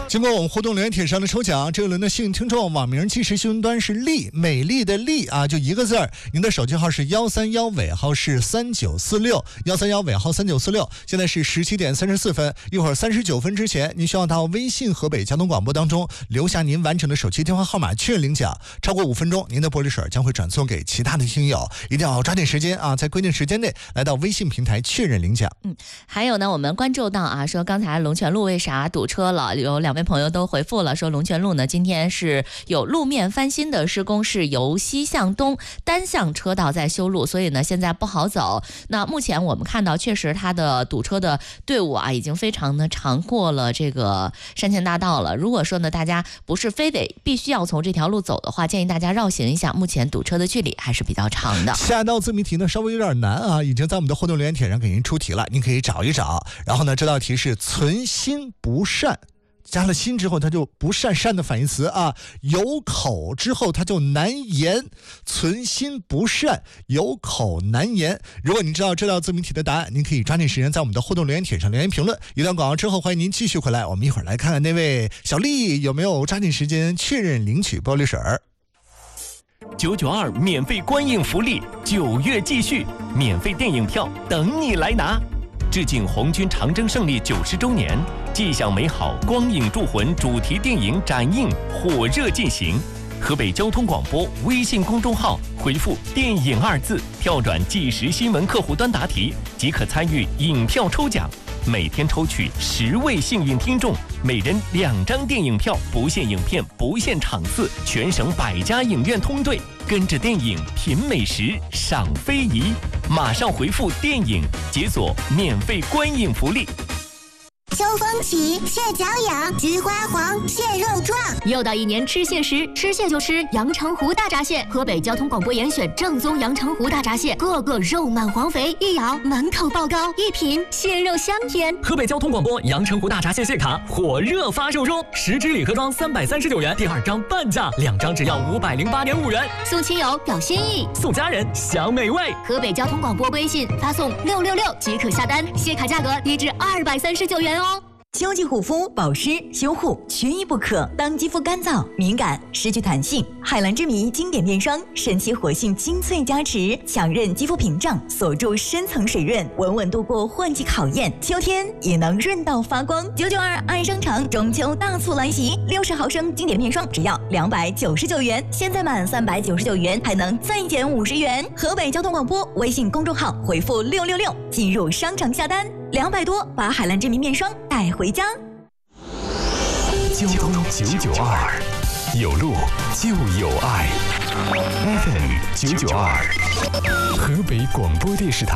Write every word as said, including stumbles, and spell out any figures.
经过我们互动留言帖上的抽奖，这一轮的幸运听众网名即时新闻端是丽，美丽的丽啊，就一个字儿。您的手机号是幺三幺，尾号是三九四六，幺三幺尾号三九四六。现在是十七点三十四分，一会儿三十九分之前，您需要到微信河北交通广播当中留下您完整的手机电话号码确认领奖。超过五分钟，您的玻璃水将会转送给其他的听友，一定要抓紧时间啊，在规定时间内来到微信平台确认领奖。 嗯，还有呢，我们关注到啊，说刚才龙泉路为啥堵车了？有两位朋友都回复了，说龙泉路呢今天是有路面翻新的施工，是由西向东单向车道在修路，所以呢现在不好走。那目前我们看到，确实它的堵车的队伍啊，已经非常的长过了这个山前大道了。如果说呢大家不是非得必须要从这条路走的话，建议大家绕行一下，目前堵车的距离还是比较长的。 下一道自谜题呢稍微有点难啊，已经在我们的互动留言帖上给您出题了，您可以找一找。然后呢，这道题是存心不善，加了心之后它就不善，善的反义词啊，有口之后它就难言，存心不善，有口难言。如果您知道这道自谜题的答案，您可以抓紧时间在我们的互动留言帖上留言评论。一段广告之后，欢迎您继续回来，我们一会儿来看看那位小丽有没有抓紧时间确认领取玻璃水儿。 九九二免费观影福利，九月继续，免费电影票等你来拿。致敬红军长征胜利九十周年，既享美好，光影铸魂主题电影展映火热进行。河北交通广播微信公众号回复“电影”二字，跳转即时新闻客户端答题，即可参与影票抽奖。每天抽取十位幸运听众，每人两张电影票，不限影片，不限场次，全省百家影院通兑，跟着电影品美食，赏非遗。马上回复“电影”，解锁免费观影福利。 秋风起，蟹脚痒，菊花黄，蟹肉壮。 又到一年吃蟹时，吃蟹就吃阳澄湖大闸蟹。河北交通广播严选正宗阳澄湖大闸蟹，个个肉满黄肥，一咬满口爆膏，一品蟹肉香甜。 河北交通广播阳澄湖大闸蟹蟹卡火热发售中，十支礼盒装三百三十九元，第二张半价，两张只要五百零八点五元。 送亲友表心意， 送家人享美味。 河北交通广播微信发送六六六即可下单，蟹卡价格低至二百三十九元哦。 秋季护肤、保湿、修护缺一不可。当肌肤干燥、敏感、失去弹性，海蓝之谜经典面霜，神奇活性精粹加持，强韧肌肤屏障，锁住深层水润，稳稳度过换季考验。秋天也能润到发光。九九二爱商场中秋大促来袭，六十毫升经典面霜只要两百九十九元，现在满三百九十九元还能再减五十元。河北交通广播微信公众号回复六六六进入商场下单。两百多，把海蓝之谜面霜带回家。 交通九九二，有路就有爱。F M 九九二，河北广播电视台。